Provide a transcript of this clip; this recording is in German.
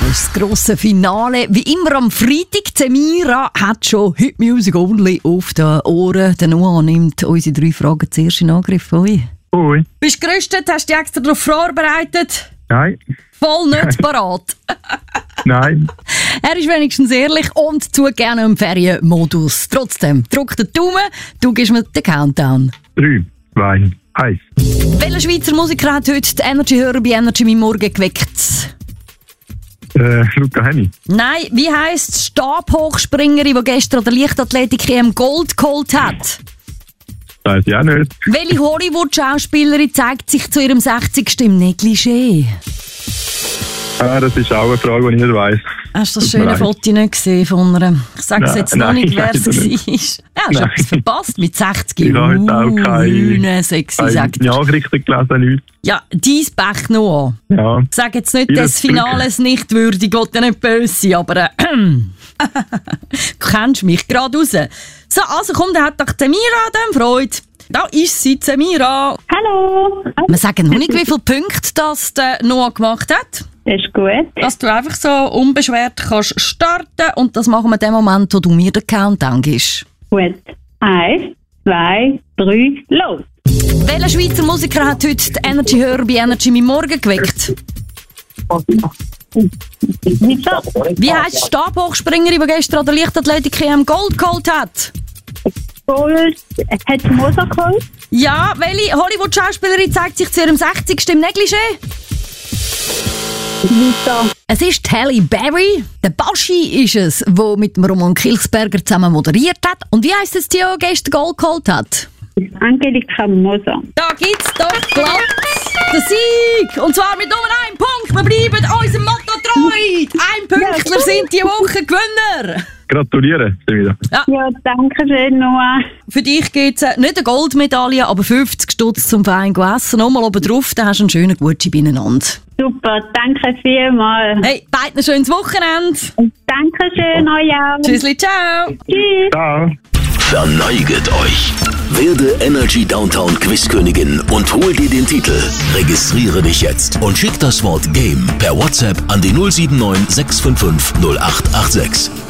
ist das grosse Finale. Wie immer am Freitag. Semira hat schon Hit Music Only auf den Ohren. Der Noah nimmt unsere 3 Fragen zuerst in Angriff. Ui. Bist du gerüstet? Hast du dich extra darauf vorbereitet? Nein. Voll nicht parat. Nein. Er ist wenigstens ehrlich und tut gerne im Ferienmodus. Trotzdem, drück den Daumen, du gibst mir den Countdown. 3, 2, 1. Welcher Schweizer Musiker hat heute die Energy-Hörer bei Energy mein Morgen geweckt? Luca Henny. Nein, wie heisst die Stabhochspringerin, die gestern an der Leichtathletik Gold geholt hat? Weiß ich auch nicht. Welche Hollywood-Schauspielerin zeigt sich zu ihrem 60. im Negligé? Das ist auch eine Frage, die ich nicht weiss. Hast du das schöne Foto nicht gesehen von einer? Ich sage es jetzt noch nicht, wer es war. Ja, hast du etwas verpasst mit 60? Ich habe heute auch keine sexy, sagt Nachrichten gelesen, nichts. Ja, dein Pech noch. Ja. Sag jetzt nicht, dass Finales nicht würdig, ich will ja nicht böse sein, aber du kennst mich gerade raus. So, also komm, der hat doch Semira dann Freude. Da ist sie, Semira. Hallo. Wir sagen noch nicht, wie viele Punkte das der Noah gemacht hat. Das ist gut. Dass du einfach so unbeschwert kannst starten und das machen wir in dem Moment, wo du mir den Countdown gibst. Gut. 1, 2, 3, los. Welcher Schweizer Musiker hat heute die Energy-Hörer bei Energy mein Morgen geweckt? Wie heisst die Stabhochspringerin, die gestern an der Leichtathletik Gold geholt hat? Gold. Hat sie Moser geholt? Ja, welche Hollywood-Schauspielerin zeigt sich zu ihrem 60. im Negligé? Vita. Es ist Halle Berry. Der Baschi ist es, der mit dem Roman Kilchsberger zusammen moderiert hat. Und wie heisst es die, die gestern Gold geholt hat? Angelika Moser. Da gibt's doch glatt den Sieg! Und zwar mit nur einem Punkt. Wir bleiben unserem Motto treu. Einpünktler sind die Woche Gewinner. Gratuliere, wieder. Ja, danke schön, Noah. Für dich gibt es nicht eine Goldmedaille, aber 50 Stutz zum fein essen. Nochmal oben drauf, dann hast du einen schönen Gutschein beieinander. Super, danke vielmals. Hey, beiden ein schönes Wochenende. Danke schön, euch auch. Tschüssli, ciao. Tschüss. Ciao. Verneiget euch. Werde Energy Downtown Quizkönigin und hol dir den Titel. Registriere dich jetzt und schick das Wort Game per WhatsApp an die 079 655 0886.